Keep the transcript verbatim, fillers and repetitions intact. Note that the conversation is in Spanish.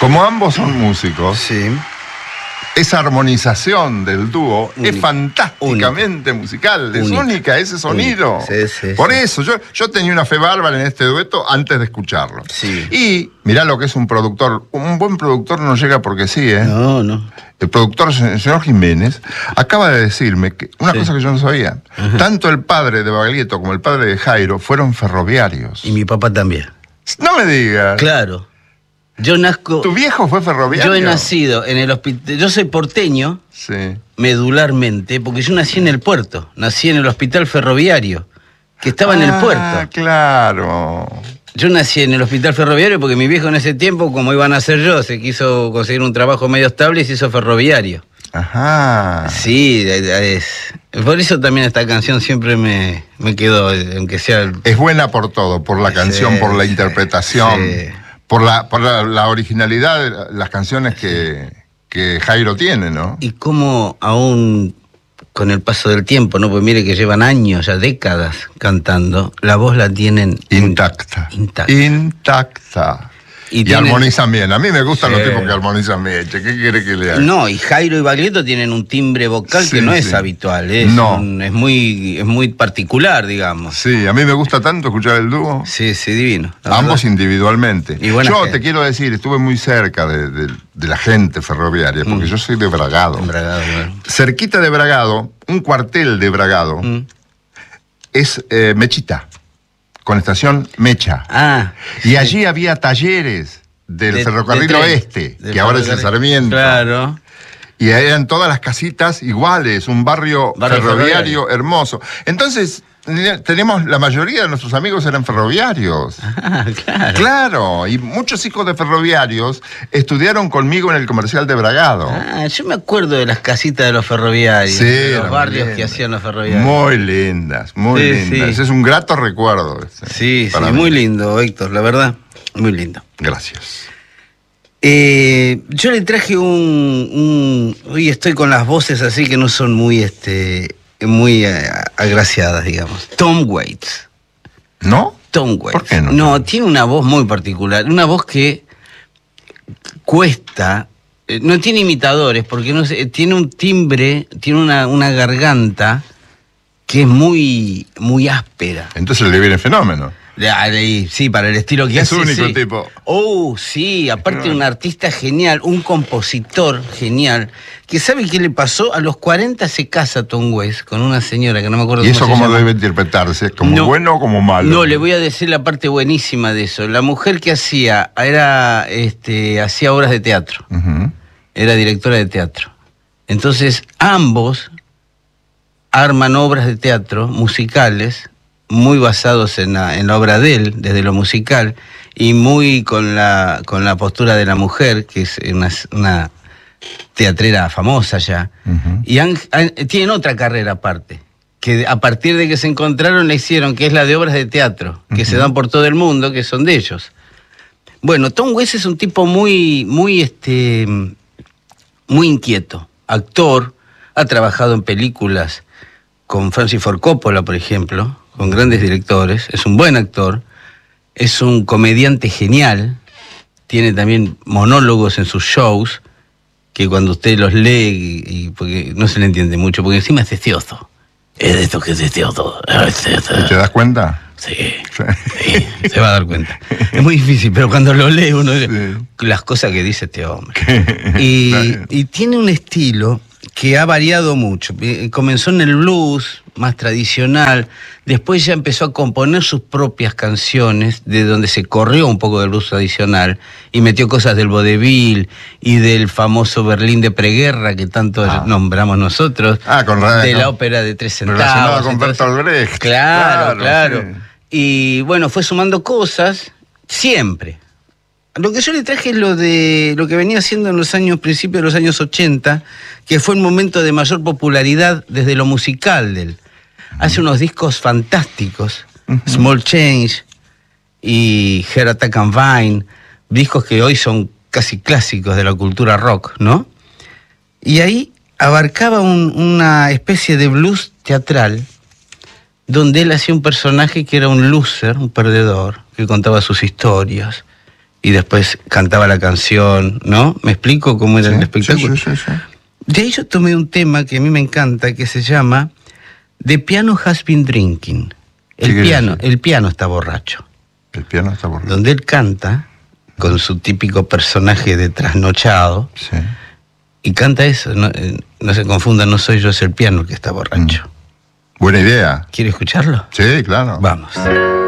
Como ambos son músicos, Sí. esa armonización del dúo Única. es fantásticamente Única. musical, es Única. única ese sonido. Única. Sí, sí, Por sí. eso, yo, yo tenía una fe bárbara en este dueto antes de escucharlo. Sí. Y mirá lo que es un productor. Un buen productor no llega porque sí, ¿eh? No, no. El productor, el señor Jiménez, acaba de decirme que una Sí. cosa que yo no sabía. Ajá. Tanto el padre de Baglietto como el padre de Jairo fueron ferroviarios. Y mi papá también. No me digas. Claro. Yo nazco. ¿Tu viejo fue ferroviario? Yo he nacido en el hospital. Yo soy porteño Sí. medularmente, porque yo nací en el puerto. Nací en el hospital ferroviario, que estaba en el Ah, puerto. claro. Yo nací en el hospital ferroviario porque mi viejo en ese tiempo, como iba a nacer yo, se quiso conseguir un trabajo medio estable y se hizo ferroviario. Ajá. Sí, es, por eso también esta canción siempre me, me quedó, aunque sea... Es buena por todo, por la canción, Sí, por la sí, interpretación, sí. por la, por la, la originalidad de las canciones que, que Jairo tiene, ¿no? Y cómo aún con el paso del tiempo, ¿no? Pues mire que llevan años, ya décadas cantando, la voz la tienen Intacta. Intacta. Intacta. Y Y, tienen- armonizan bien. A mí me gustan Sí. los tipos que armonizan bien. Che, ¿qué quiere que le haga? No, y Jairo y Baglietto tienen un timbre vocal Sí, que no es sí. habitual, es, No. un- es, muy, es muy particular, digamos. Sí, a mí me gusta tanto escuchar el dúo. Sí, sí, divino. la Ambos verdad. individualmente. Y buena Yo gente. te quiero decir, estuve muy cerca de, de- de la gente ferroviaria, porque Mm. yo soy de Bragado. Embragado, bueno. Cerquita de Bragado, un cuartel de Bragado, Mm. es eh, Mechita, con estación Mecha. Ah. Y sí. allí había talleres del De- ferrocarril de tren. oeste, Del que ahora es el ferrocarril. Sarmiento. Claro. Y eran todas las casitas iguales, un barrio, Barrio ferroviario, ferroviario. hermoso. Entonces, tenemos, la mayoría de nuestros amigos eran ferroviarios. Ah, claro. Claro, y muchos hijos de ferroviarios estudiaron conmigo en el comercial de Bragado. Ah, yo me acuerdo de las casitas de los ferroviarios, Sí, de eran los barrios lindas. que hacían los ferroviarios. Muy lindas, muy Sí, lindas. sí. Es un grato recuerdo. ese, Sí, sí, para mí. muy lindo, Héctor, la verdad, muy lindo. Gracias. Eh, yo le traje un, un... Hoy estoy con las voces así que no son muy, este, muy eh, agraciadas, digamos. Tom Waits. ¿No? Tom Waits. ¿Por qué no? No, tiene una voz muy particular, una voz que cuesta, eh, no tiene imitadores, porque no sé, tiene un timbre, tiene una, una garganta que es muy, muy áspera. Entonces le viene fenómeno. Ah, ahí, sí, para el estilo que Es hace. único sí. tipo. Oh, sí, aparte un artista genial, un compositor genial, que sabe qué le pasó, a los cuarenta se casa Tom Waits con una señora que no me acuerdo ¿Y eso cómo se cómo llama. debe interpretarse? ¿Como No. bueno o como malo? No, le voy a decir la parte buenísima de eso. La mujer que hacía, era, este, hacía obras de teatro, Ujú. era directora de teatro. Entonces, ambos arman obras de teatro musicales, muy basados en la, en la obra de él, desde lo musical, y muy con la, con la postura de la mujer, que es una, una teatrera famosa ya. Ujú. Y han- han- tienen otra carrera aparte, que a partir de que se encontraron la hicieron, que es la de obras de teatro, que se dan por todo el mundo, que son de ellos. Bueno, Tom Waits es un tipo muy, muy, este, muy inquieto, actor, ha trabajado en películas con Francis Ford Coppola, por ejemplo, con grandes directores, es un buen actor, es un comediante genial, tiene también monólogos en sus shows, que cuando usted los lee, y, y porque no se le entiende mucho, porque encima es testioso. Es de esto que es testioso. ¿Y te das cuenta? Sí, sí, se va a dar cuenta. Es muy difícil, pero cuando lo lee uno Sí. las cosas que dice este hombre. Y, y tiene un estilo que ha variado mucho. Eh, Comenzó en el blues, más tradicional, después ya empezó a componer sus propias canciones, de donde se corrió un poco del blues tradicional, y metió cosas del vodevil y del famoso Berlín de preguerra, que tanto Ah. nombramos nosotros, Ah, con ra- de la con- ópera de tres centavos. Relacionado con entonces- Bertolt Brecht. Claro, claro. sí. Y bueno, fue sumando cosas, siempre. Lo que yo le traje es lo de lo que venía haciendo en los años, principios de los años ochenta, que fue un momento de mayor popularidad desde lo musical de él. Hace unos discos fantásticos, Ujú. Small Change y Heart Attack and Vine, discos que hoy son casi clásicos de la cultura rock, ¿no? Y ahí abarcaba un- una especie de blues teatral, donde él hacía un personaje que era un loser, un perdedor, que contaba sus historias, y después cantaba la canción, ¿no? ¿Me explico cómo era Sí, el espectáculo? sí, sí, sí, sí. De ahí yo tomé un tema que a mí me encanta, que se llama The Piano Has Been Drinking. El ¿Qué piano, quiere el piano está borracho. El piano está borracho. Donde él canta con su típico personaje de trasnochado Sí. y canta eso. No, eh, no se confundan, no soy yo, es el piano el que está borracho. Buena idea. ¿Quiere escucharlo? Sí, claro. Vamos.